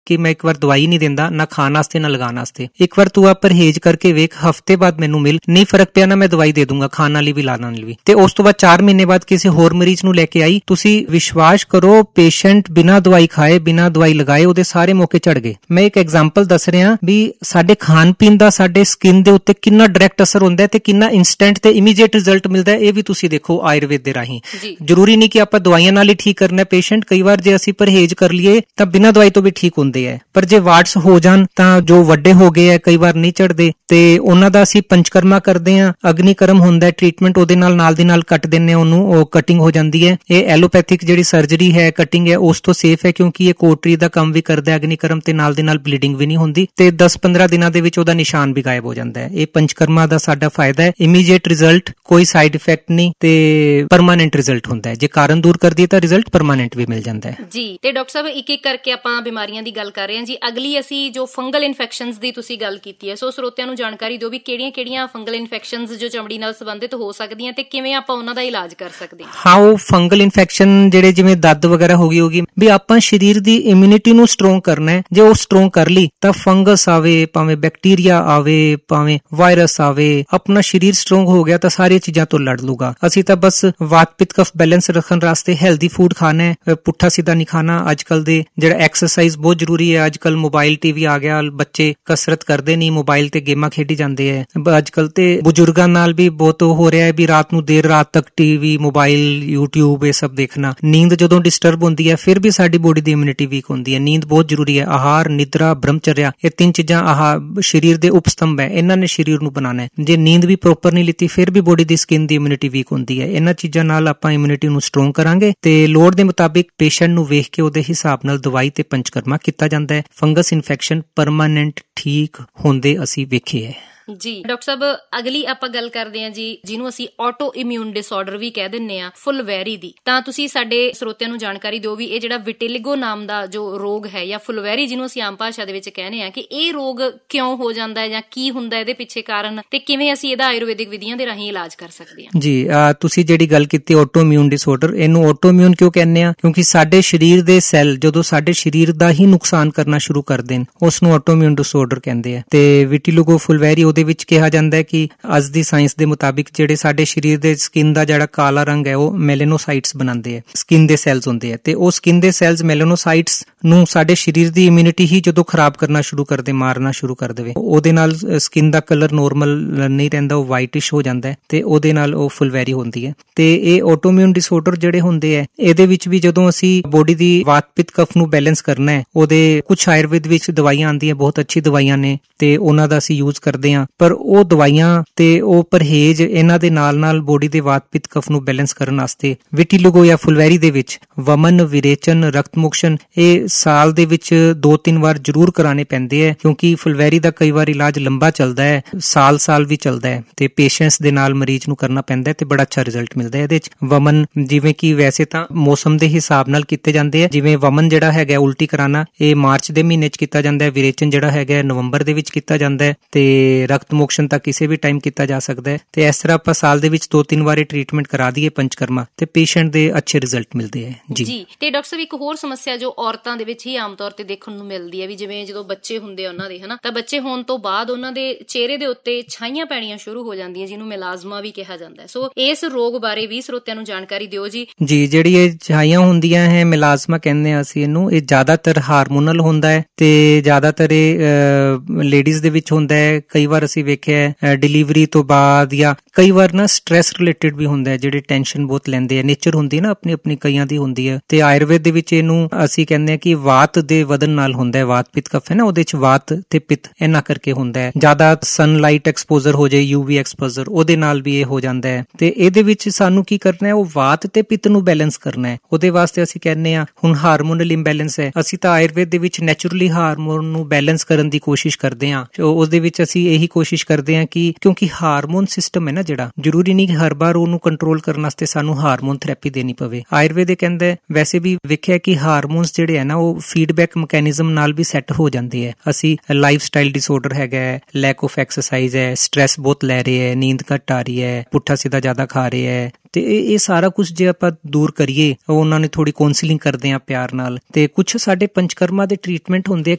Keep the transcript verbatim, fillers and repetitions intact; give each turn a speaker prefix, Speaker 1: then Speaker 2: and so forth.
Speaker 1: ਕਿ ਮੈਂ ਇੱਕ ਵਾਰ ਦਵਾਈ ਨਹੀਂ ਦਿੰਦਾ, ਨਾ ਖਾਣ ਵਾਸਤੇ ਨਾ ਲਗਾਉਣ ਵਾਸਤੇ। ਇੱਕ ਵਾਰ ਤੂੰ ਆ ਪਰਹੇਜ਼ ਕਰਕੇ ਵੇਖ, ਹਫ਼ਤੇ ਬਾਅਦ ਮੈਨੂੰ ਮਿਲ, ਨਹੀਂ ਫਰਕ ਪਿਆ ਨਾ ਮੈਂ ਦਵਾਈ ਦੇ ਦੂੰਗਾ, ਖਾਣ ਵਾਲੀ ਵੀ ਲਾਣ ਵਾਲੀ ਵੀ। ਤੇ ਉਸ ਤੋਂ ਬਾਅਦ ਚਾਰ ਮਹੀਨੇ ਬਾਅਦ ਕਿਸੇ ਹੋਰ ਮਰੀਜ਼ ਨੂੰ ਲੈ ਕੇ ਆਈ, ਤੁਸੀਂ ਵਿਸ਼ਵਾਸ ਕਰੋ ਪੇਸ਼ੈਂਟ ਬਿਨਾਂ ਦਵਾਈ ਖਾਏ ਬਿਨਾਂ ਦਵਾਈ ਲਗਾਏ ਉਹਦੇ ਸਾਰੇ ਮੌਕੇ ਝੜ ਗਏ। ਮੈਂ ਇੱਕ ਐਗਜ਼ਾਮਪਲ ਦੱਸ ਰਿਹਾ ਵੀ ਸਾਡੇ ਖਾਣ ਪੀਣ ਦਾ ਸਾਡੇ ਸਕਿਨ ਦੇ ਉੱਤੇ ਕਿੰਨਾ ਡਾਇਰੈਕਟ ਅਸਰ ਹੁੰਦਾ ਹੈ ਤੇ ਕਿੰਨਾ ਇੰਸਟੈਂਟ ਤੇ ਇਮੀਡੀਏਟ ਰਿਜ਼ਲਟ ਮਿਲਦਾ ਹੈ। ਇਹ ਵੀ ਤੁਸੀਂ ਦੇਖੋ ਆਯੁਰਵੇਦ ਦੇ ਰਾਹੀਂ। ਜ਼ਰੂਰੀ ਨਹੀਂ ਕਿ ਆਪਾਂ ਦਵਾਈਆਂ ਨਾਲ ਹੀ ਠੀਕ ਕਰਨਾ ਪੇਸ਼ੈਂਟ, ਕਈ ਵਾਰ ਜੇ ਅਸੀਂ ਪਰਹੇਜ਼ ਕਰ ਲਈਏ ਤਾਂ ਬਿਨਾਂ ਦਵਾਈ ਤੋਂ ਵੀ ਠੀਕ ਹੁੰਦੇ ਹੈ। ਪਰ ਜੇ ਵਾਰਡਸ ਹੋ ਜਾਣ ਤਾਂ ਜੋ ਵੱਡੇ ਹੋ ਗਏ ਹੈ ਕਈ ਵਾਰ ਨਹੀਂ ਝੜਦੇ, ਤੇ ਉਹਨਾਂ ਦਾ ਅਸੀਂ ਪੰਚਕਰਮਾ ਕਰਦੇ ਹਾਂ, ਅਗਨੀਕਰਮ ਹੁੰਦਾ ਹੈ ਟ੍ਰੀਟਮੈਂਟ, ਉਹਦੇ ਨਾਲ ਨਾਲ ਦੀ ਨਾਲ ਕੱਟ ਦਿੰਨੇ ਉਹਨੂੰ, ਉਹ ਕਟਿੰਗ ਹੋ ਜਾਂਦੀ ਹੈ। ਇਹ ਐਲੋਪੈਥਿਕ ਜਿਹੜੀ ਸਰਜਰੀ ਹੈ ਕਟਿੰਗ ਹੈ ਉਸ ਤੋਂ ਸੇਫ ਹੈ ਕਿਉਂਕਿ ਇਹ ਕੋਟਰੀ ਦਾ ਕੰਮ ਵੀ ਕਰਦਾ ਹੈ ਅਗਨੀਕਰਮ, ਤੇ ਨਾਲ ਦੇ ਨਾਲ ਬਲੀਡਿੰਗ ਵੀ ਨਹੀਂ ਹੁੰਦੀ, ਤੇ ਦਸ ਪੰਦਰਾਂ ਦਿਨਾਂ ਦੇ ਵਿੱਚ ਉਹਦਾ ਨਿਸ਼ਾਨ ਵੀ ਗਾਇਬ ਹੋ ਜਾਂਦਾ ਹੈ। ਇਹ ਪੰਚਕਰਮਾ ਦਾ ਸਾਡਾ ਫਾਇਦਾ ਹੈ, ਇਮੀਡੀਏਟ ਰਿਜ਼ਲਟ, ਕੋਈ ਸਾਈਡ ਇਫੈਕਟ ਨਹੀਂ ਤੇ ਪਰਮਾਨੈਂਟ ਰਿਜ਼ਲਟ ਹੁੰਦਾ ਹੈ। ਜੇ ਕਾਰਨ ਦੂਰ ਕਰ ਦਈਏ ਤਾਂ ਰਿਜ਼ਲਟ ਪਰਮਾਨੈਂਟ ਵੀ ਮਿਲ ਜਾਂਦਾ ਹੈ
Speaker 2: ਜੀ। ਤੇ ਡਾਕਟਰ ਸਾਹਿਬ ਇੱਕ ਇੱਕ ਕਰਕੇ ਆਪਾਂ ਬਿਮਾਰੀਆਂ ਦੀ ਗੱਲ ਕਰ ਰਹੇ ਹਾਂ ਜੀ। ਅਗਲੀ ਅਸੀਂ ਜੋ ਫੰਗਲ ਇਨਫੈਕਸ਼ਨਸ ਦੀ ਤੁਸੀਂ ਗੱਲ ਕੀਤੀ ਹੈ, ਸੋ ਸਰੋਤਿਆਂ ਨੂੰ ਜਾਣਕਾਰੀ ਦਿਓ ਵੀ ਕਿਹੜੀਆਂ-ਕਿਹੜੀਆਂ ਫੰਗਲ ਇਨਫੈਕਸ਼ਨਸ ਜੋ ਚਮੜੀ ਨਾਲ ਸੰਬੰਧਿਤ ਹੋ ਸਕਦੀਆਂ ਤੇ ਕਿਵੇਂ ਆਪਾਂ ਉਹਨਾਂ ਦਾ ਇਲਾਜ ਕਰ ਸਕਦੇ ਹਾਂ।
Speaker 1: ਹਾਂ, ਉਹ ਫੰਗਲ ਇਨਫੈਕਸ਼ਨ ਜਿਹੜੇ ਜਿਵੇਂ ਦੱਦ ਵਗੈਰਾ ਹੋ ਗਈ ਹੋਗੀ ਵੀ ਆਪਾਂ ਸਰੀਰ ਦੀ ਇਮਿਊਨਿਟੀ ਨੂੰ ਸਟਰੋਂਗ ਕਰਨਾ ਹੈ। ਜੇ ਉਹ ਸਟਰੋਂਗ ਕਰ ਲਈ ਤਾਂ ਫੰਗਸ ਆਵੇ, ਭਾਵੇਂ ਬੈਕਟੀਰੀਆ ਆਵੇ, ਭਾਵੇਂ ਵਾਇਰਸ ਆਵੇ, ਆਪਣਾ ਸਰੀਰ ਸਟਰੋਂਗ ਹੋ ਗਿਆ ਤਾਂ ਸਾਰੀਆਂ ਚੀਜ਼ਾਂ ਤੋਂ ਲੜ ਲੂਗਾ। ਅਸੀਂ ਤਾਂ ਬਸ ਵਾਤ ਪਿੱਤ ਕਫ ਬੈਲੈਂਸ ਰੱਖਣ ਵਾਸਤੇ ਹੈਲਦੀ ਫੂਡ ਖਾਣਾ ਹੈ, ਪੁੱਠਾ ਸਿੱਧਾ ਨਹੀਂ ਖਾਣਾ। ਅੱਜ ਕੱਲ ਦੇ ਜਿਹੜਾ ਐਕਸਰਸਾਈਜ਼ ਬਹੁਤ ਜ਼ਰੂਰੀ ਹੈ। ਅੱਜ ਕੱਲ ਮੋਬਾਈਲ ਟੀਵੀ ਆ ਗਿਆ, ਬੱਚੇ ਕਸਰਤ ਕਰਦੇ ਨਹੀਂ, ਮੋਬਾਈਲ ਤੇ ਗੇਮਾਂ ਖੇਡੀ ਜਾਂਦੇ ਹੈ। ਅੱਜ ਕੱਲ ਤੇ ਬਜ਼ੁਰਗਾਂ ਨਾਲ ਵੀ ਬਹੁਤ ਹੋ ਰਿਹਾ ਹੈ ਵੀ ਰਾਤ ਨੂੰ ਦੇਰ ਰਾਤ ਤੱਕ ਟੀਵੀ, ਮੋਬਾਈਲ, ਯੂਟਿਊਬ ਇਹ ਸਭ ਦੇਖਣਾ। ਨੀਂਦ ਜਦੋਂ ਡਿਸਟਰਬ ਹੁੰਦੀ ਹੈ ਫਿਰ ਵੀ ਸਾਡੀ ਬੋਡੀ ਦੀ ਇਮਿਊਨਿਟੀ ਵੀਕ ਹੁੰਦੀ ਹੈ। ਨੀਂਦ ਬਹੁਤ ਜ਼ਰੂਰੀ ਹੈ। ਆਹਾਰ, ਨਿਦਰਾ, ਬ੍ਰਹਮਚਰਿਆ, ਇਹ ਤਿੰਨ ਚੀਜ਼ਾਂ ਆਹ ਸਰੀਰ ਦੇ ਉਪਸਤੰਭ ਹੈ, ਇਹਨਾਂ ਨੇ ਸਰੀਰ ਨੂੰ ਬਣਾਉਣਾ ਹੈ। ਜੇ ਨੀਂਦ ਵੀ ਪ੍ਰੋਪਰ ਨਹੀਂ ਲਿੱਤੀ ਫਿਰ ਵੀ ਬੋਡੀ ਦੀ ਸਕਿਨ ਦੀ ਇਮਿਊਨਿਟੀ ਵੀਕ ਹੁੰਦੀ ਹੈ। ਇਹਨਾਂ ਚੀਜ਼ਾਂ ਨਾਲ ਆਪਾਂ ਇਮਿਊਨਿਟੀ ਨੂੰ ਸਟਰੋਂਗ ਕਰਾਂਗੇ ਤੇ ਲੋੜ ਦੇ ਮੁਤਾਬਿਕ ਪੇਸ਼ੈਂਟ ਨੂੰ ਵੇਖ ਕੇ ਉਹਦੇ ਹਿਸਾਬ ਨਾਲ ਦਵਾਈ ਤੇ ਪੰਚਕਰਮਾ ਕੀਤਾ ਜਾਂਦਾ ਹੈ। ਫੰਗਸ ਇਨਫੈਕਸ਼ਨ ਪਰਮਾਨੈਂਟ ਠੀਕ ਹੁੰਦੇ ਅਸੀਂ ਵੇਖੇ ਹੈ
Speaker 2: ਜੀ। ਡਾਕਟਰ ਸਾਹਿਬ ਅਗਲੀ ਆਪਾਂ ਗੱਲ ਕਰਦੇ ਹਾਂ ਜੀ, ਜਿਹਨੂੰ ਅਸੀਂ ਆਟੋ ਇਮਿਊਨ ਡਿਸਆਰਡਰ ਵੀ ਕਹਿ ਦਿੰਨੇ ਆ, ਫੁਲਵੈਰੀ ਦੀ। ਤਾਂ ਤੁਸੀਂ ਸਾਡੇ ਸਰੋਤਿਆਂ ਨੂੰ ਜਾਣਕਾਰੀ ਦਿਓ ਵੀ ਇਹ ਜਿਹੜਾ ਵਿਟਿਲਿਗੋ ਨਾਮ ਦਾ ਜੋ ਰੋਗ ਹੈ ਜਾਂ ਫੁਲਵੈਰੀ ਜਿਹਨੂੰ ਅਸੀਂ ਆਮ ਭਾਸ਼ਾ ਦੇ ਵਿੱਚ ਕਹਿੰਦੇ ਆ, ਕਿ ਇਹ ਰੋਗ ਕਿਉਂ ਹੋ ਜਾਂਦਾ ਹੈ ਜਾਂ ਕੀ ਹੁੰਦਾ ਇਹਦੇ ਪਿੱਛੇ ਕਾਰਨ, ਤੇ ਕਿਵੇਂ ਅਸੀਂ ਇਹਦਾ ਆਯੁਰਵੈਦਿਕ ਵਿਧੀਆਂ ਦੇ ਰਾਹੀਂ ਇਲਾਜ ਕਰ ਸਕਦੇ ਹਾਂ।
Speaker 1: ਜੀ, ਤੁਸੀਂ ਜਿਹੜੀ ਗੱਲ ਕੀਤੀ ਆਟੋ ਇਮਿਊਨ ਡਿਸਆਰਡਰ, ਇਹਨੂੰ ਆਟੋ ਇਮਿਊਨ ਕਿਉਂ ਕਹਿੰਦੇ ਆ? ਕਿਉਂਕਿ ਸਾਡੇ ਸਰੀਰ ਦੇ ਸੈੱਲ ਜਦੋਂ ਸਾਡੇ ਸਰੀਰ ਦਾ ਹੀ ਨੁਕਸਾਨ ਕਰਨਾ ਸ਼ੁਰੂ ਕਰ ਦੇਣ ਉਸ ਨੂੰ ਆਟੋ ਇਮਿਊਨ ਡਿਸਆਰਡਰ ਕਹਿੰਦੇ ਆ। ਤੇ ਵਿਟਿਲਿਗੋ ਫੁਲਵੈਰੀ ਉਹਦੇ ਵਿੱਚ ਕਿਹਾ ਜਾਂਦਾ ਹੈ ਕਿ ਅੱਜ ਦੀ ਸਾਇੰਸ ਦੇ ਮੁਤਾਬਿਕ ਜਿਹੜੇ ਸਾਡੇ ਸਰੀਰ ਦੇ ਸਕਿਨ ਦਾ ਜਿਹੜਾ ਕਾਲਾ ਰੰਗ ਹੈ ਉਹ ਮੈਲੇਨੋਸਾਈਟਸ ਬਣਾਉਂਦੇ ਆ, ਸਕਿਨ ਦੇ ਸੈਲਸ ਹੁੰਦੇ ਆ, ਤੇ ਉਹ ਸਕਿਨ ਦੇ ਸੈਲਸ ਮੈਲੇਨੋਸਾਈਟਸ ਨੂੰ ਸਾਡੇ ਸਰੀਰ ਦੀ ਇਮਿਊਨਿਟੀ ਹੀ ਜਦੋਂ ਖਰਾਬ ਕਰਨਾ ਸ਼ੁਰੂ ਕਰਦੇ, ਮਾਰਨਾ ਸ਼ੁਰੂ ਕਰ ਦੇਵੇ, ਉਹਦੇ ਨਾਲ ਸਕਿਨ ਦਾ ਕਲਰ ਨੋਰਮਲ ਨਹੀਂ ਰਹਿੰਦਾ, ਉਹ ਵਾਈਟਿਸ਼ ਹੋ ਜਾਂਦਾ ਹੈ ਤੇ ਉਹਦੇ ਨਾਲ ਉਹ ਫੁਲਵੈਰੀ ਹੁੰਦੀ ਹੈ। ਤੇ ਇਹ ਆਟੋਇਮਿਊਨ ਡਿਸਆਰਡਰ ਜਿਹੜੇ ਹੁੰਦੇ ਆ ਇਹਦੇ ਵਿੱਚ ਵੀ ਜਦੋਂ ਅਸੀਂ ਬੋਡੀ ਦੀ ਵਾਤ ਪਿੱਤ ਕਫ ਨੂੰ ਬੈਲੈਂਸ ਕਰਨਾ ਹੈ, ਉਹਦੇ ਕੁਝ ਆਯੁਰਵੇਦ ਵਿੱਚ ਦਵਾਈਆਂ ਆਉਂਦੀਆਂ, ਬਹੁਤ ਅੱਛੀ ਦਵਾਈਆਂ ਨੇ ਤੇ ਉਹਨਾਂ ਦਾ ਅਸੀਂ ਯੂਜ਼ ਕਰਦੇ ਹਾਂ। ਪਰ ਉਹ ਦਵਾਈਆਂ ਤੇ ਉਹ ਪਰਹੇਜ਼ ਇਹਨਾਂ ਦੇ ਨਾਲ ਨਾਲ ਬੋਡੀ ਦੇ ਵਾਤ ਪਿੱਤ ਕਫ ਨੂੰ ਬੈਲੈਂਸ ਕਰਨ ਵਾਸਤੇ ਵਿਟਿਲਿਗੋ ਜਾਂ ਫੁਲਵੈਰੀ ਦੇ ਵਿੱਚ ਵਮਨ, ਵਿਰੇਚਨ, ਰਕਤ ਮੋਕਸ਼ਨ ਇਹ ਸਾਲ ਦੇ ਵਿੱਚ ਦੋ ਤਿੰਨ ਵਾਰ ਜ਼ਰੂਰ ਕਰਾਣੇ ਪੈਂਦੇ ਹੈ, ਕਿਉਂਕਿ ਫੁਲਵੈਰੀ ਦਾ ਕਈ ਵਾਰ ਇਲਾਜ ਲੰਬਾ ਚੱਲਦਾ ਹੈ, ਸਾਲ ਸਾਲ ਵੀ ਚੱਲਦਾ ਹੈ ਤੇ ਪੇਸ਼ੈਂਸ ਦੇ ਨਾਲ ਮਰੀਜ਼ ਨੂੰ ਕਰਨਾ ਪੈਂਦਾ ਹੈ ਤੇ ਬੜਾ ਅੱਛਾ ਰਿਜ਼ਲਟ ਮਿਲਦਾ ਹੈ ਇਹਦੇ ਚ। ਵਮਨ ਜਿਵੇਂ ਕਿ ਵੈਸੇ ਤਾਂ ਮੌਸਮ ਦੇ ਹਿਸਾਬ ਨਾਲ ਕੀਤੇ ਜਾਂਦੇ ਆ, ਜਿਵੇਂ ਵਮਨ ਜਿਹੜਾ ਹੈਗਾ ਉਲਟੀ ਕਰਾਣਾ ਇਹ ਮਾਰਚ ਦੇ ਮਹੀਨੇ ਚ ਕੀਤਾ ਜਾਂਦਾ ਹੈ, ਵਿਰੇਚਨ ਜਿਹੜਾ ਹੈਗਾ ਨਵੰਬਰ ਦੇ ਵਿੱਚ ਕੀਤਾ ਜਾਂਦਾ ਹੈ ਤੇ ਰਕਤ ਮੋਕਸ਼ਨ ਤਾਂ ਕਿਸੇ ਵੀ ਟਾਈਮ ਕੀਤਾ ਜਾ ਸਕਦਾ ਹੈ। ਤੇ ਇਸ ਤਰ੍ਹਾਂ ਆਪਾਂ ਸਾਲ ਦੇ ਵਿੱਚ ਦੋ ਤਿੰਨ ਵਾਰੀ ਟ੍ਰੀਟਮੈਂਟ ਕਰਾ ਦਈਏ ਪੰਚਕਰਮਾ ਤੇ ਪੇਸ਼ੈਂਟ ਦੇ ਅੱਛੇ ਰਿਜ਼ਲਟ ਮਿਲਦੇ ਹੈ। ਜੀ
Speaker 2: ਜੀ ਤੇ ਡਾਕਟਰ ਸਾਹਿਬ ਇੱਕ ਹੋਰ ਸਮੱਸਿਆ ਜੋ ਔਰਤਾਂ ਦੇ ਵਿੱਚ ਹੀ ਆਮ ਤੌਰ ਤੇ ਦੇਖਣ ਨੂੰ ਮਿਲਦੀ ਹੈ ਵੀ ਜਿਵੇਂ ਜਦੋਂ ਬੱਚੇ ਹੁੰਦੇ ਆ ਉਹਨਾਂ ਦੇ, ਹਨਾ, ਤਾਂ ਬੱਚੇ ਹੋਣ ਤੋਂ ਬਾਅਦ ਉਹਨਾਂ ਦੇ ਚਿਹਰੇ ਦੇ ਉੱਤੇ ਛਾਈਆਂ ਪੈਣੀਆਂ ਸ਼ੁਰੂ ਹੋ ਜਾਂਦੀਆਂ, ਜਿਹਨੂੰ ਮੈਲਾਜ਼ਮਾ ਵੀ ਕਿਹਾ ਜਾਂਦਾ ਹੈ। ਸੋ ਇਸ ਰੋਗ ਬਾਰੇ ਵੀ ਸਰੋਤਿਆਂ ਨੂੰ ਜਾਣਕਾਰੀ ਦਿਓ ਜੀ।
Speaker 1: ਜੀ, ਜਿਹੜੀ ਇਹ ਛਾਈਆਂ ਹੁੰਦੀਆਂ ਹੈ ਮੈਲਾਜ਼ਮਾ ਕਹਿੰਦੇ ਆ ਅਸੀਂ ਇਹਨੂੰ, ਇਹ ਜ਼ਿਆਦਾਤਰ ਹਾਰਮੋਨਲ ਹੁੰਦਾ ਹੈ ਤੇ ਜ਼ਿਆਦਾਤਰ ਇਹ ਲੇਡੀਜ਼ ਦੇ ਵਿੱਚ ਹੁੰਦਾ ਹੈ। ਕਈ ਵਾਰ ਅਸੀਂ ਵੇਖਿਆ ਡਿਲੀਵਰੀ ਤੋਂ ਬਾਅਦ ਜਾਂ ਕਈ ਵਾਰ ਨਾ ਸਟ੍ਰੈਸ ਰਿਲੇਟਡ ਵੀ ਹੁੰਦਾ ਹੈ, ਜਿਹੜੇ ਟੈਨਸ਼ਨ ਬਹੁਤ ਲੈਂਦੇ ਆ, ਨੇਚਰ ਹੁੰਦੀ ਹੈ ਨਾ ਆਪਣੀ ਆਪਣੀ ਕਈਆਂ ਦੀ ਹੁੰਦੀ ਹੈ। ਤੇ ਆਯੁਰਵੇਦ ਦੇ ਵਿੱਚ ਇਹਨੂੰ ਅਸੀਂ ਕਹਿੰਦੇ ਆ ਕਿ ਵਾਤ ਦੇ ਵਧਨ ਨਾਲ ਹੁੰਦਾ ਹੈ, ਵਾਤ ਪਿੱਤ ਕਫ ਹੈ ਨਾ, ਉਹਦੇ ਚ ਵਾਤ ਤੇ ਪਿੱਤ ਇਹਨਾਂ ਕਰਕੇ ਹੁੰਦਾ ਹੈ। ਜ਼ਿਆਦਾ ਸਨਲਾਈਟ ਐਕਸਪੋਜ਼ਰ ਹੋ ਜਾਏ, ਯੂਵੀ ਐਕਸਪੋਜ਼ਰ, ਉਹਦੇ ਨਾਲ ਵੀ ਇਹ ਹੋ ਜਾਂਦਾ ਹੈ। ਤੇ ਇਹਦੇ ਵਿੱਚ ਸਾਨੂੰ ਕੀ ਕਰਨਾ ਹੈ, ਉਹ ਵਾਤ ਤੇ ਪਿੱਤ ਨੂੰ ਬੈਲੈਂਸ ਕਰਨਾ ਹੈ। ਉਹਦੇ ਵਾਸਤੇ ਅਸੀਂ ਕਹਿੰਦੇ ਆ ਹੁਣ ਹਾਰਮੋਨਲ ਇੰਬੈਲੈਂਸ ਹੈ, ਅਸੀਂ ਤਾਂ ਆਯੁਰਵੇਦ ਦੇ ਵਿੱਚ ਨੈਚੁਰਲੀ ਹਾਰਮੋਨ ਨੂੰ ਬੈਲੈਂਸ ਕਰਨ ਦੀ ਕੋਸ਼ਿਸ਼ ਕਰਦੇ ਹਾਂ। ਉਸਦੇ ਵਿੱਚ ਅਸੀਂ ਇਹੀ ਕੋਸ਼ਿਸ਼ ਕਰਦੇ ਹਾਂ ਕਿ ਕਿਉਂਕਿ ਹਾਰਮੋਨ ਸਿਸਟਮ ਹੈ ਨਾ ਜਿਹੜਾ, ਜ਼ਰੂਰੀ ਨਹੀਂ ਕਿ ਹਰ ਵਾਰ ਉਹਨੂੰ ਕੰਟਰੋਲ ਕਰਨ ਵਾਸਤੇ ਸਾਨੂੰ ਹਾਰਮੋਨ ਥੈਰੇਪੀ ਦੇਣੀ ਪਵੇ। ਆਯੁਰਵੇਦ ਕਹਿੰਦਾ ਵੈਸੇ ਵੀ ਵੇਖਿਆ ਕਿ ਹਾਰਮੋਨਸ ਜਿਹੜੇ ਹੈ ਨਾ ਉਹ ਫੀਡਬੈਕ ਮੈਕੈਨਿਜ਼ਮ ਨਾਲ ਵੀ ਸੈੱਟ ਹੋ ਜਾਂਦੇ ਹੈ। ਅਸੀਂ ਲਾਈਫ ਸਟਾਈਲ ਡਿਸਆਰਡਰ ਹੈਗਾ, ਲੈਕ ਆਫ ਐਕਸਰਸਾਈਜ਼ ਹੈ, ਸਟ੍ਰੈਸ ਬਹੁਤ ਲੈ ਰਹੇ ਹੈ, ਨੀਂਦ ਘੱਟ ਆ ਰਹੀ ਹੈ, ਪੁੱਠਾ ਸਿੱਧਾ ਜ਼ਿਆਦਾ ਖਾ ਰਹੇ ਹੈ, ਤੇ ਇਹ ਸਾਰਾ ਕੁਝ ਜੇ ਆਪਾਂ ਦੂਰ ਕਰੀਏ, ਉਹਨਾਂ ਨੇ ਥੋੜੀ ਕਾਉਂਸਲਿੰਗ ਕਰਦੇ ਆ ਪਿਆਰ ਨਾਲ। ਤੇ ਕੁਝ ਸਾਡੇ ਪੰਚਕਰਮਾ ਦੇ ਟ੍ਰੀਟਮੈਂਟ ਹੁੰਦੇ ਆ